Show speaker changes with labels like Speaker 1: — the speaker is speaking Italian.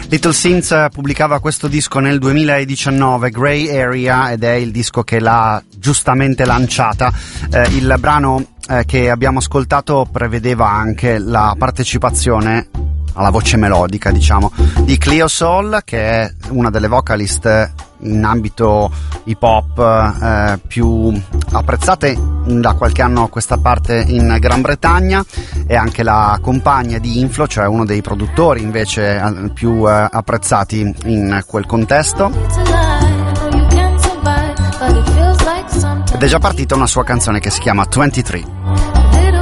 Speaker 1: Little Sims pubblicava questo disco nel 2019, Grey Area, ed è il disco che l'ha giustamente lanciata. Il brano che abbiamo ascoltato prevedeva anche la partecipazione alla voce melodica, diciamo, di Cleo Sol, che è una delle vocalist in ambito hip hop più apprezzate da qualche anno a questa parte in Gran Bretagna. È anche la compagna di Inflo, cioè uno dei produttori invece più apprezzati in quel contesto, ed è già partita una sua canzone che si chiama 23.